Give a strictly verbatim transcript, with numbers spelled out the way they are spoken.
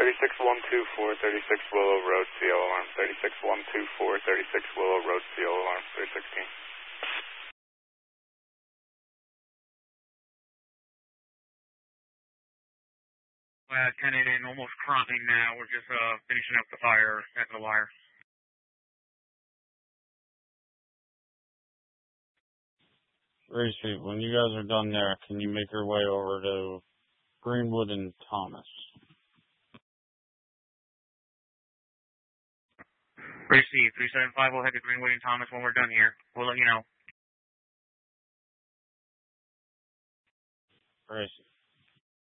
thirty-six one two four, thirty-six Willow Road, C L alarm. thirty-six one two four, thirty-six Willow Road, C L alarm. three sixteen. Uh, ten eight in, almost crying now. We're just uh, finishing up the fire at the wire. Racy, when you guys are done there, can you make your way over to Greenwood and Thomas? Racy, three seven five, we'll head to Greenwood and Thomas when we're done here. We'll let you know. Racy.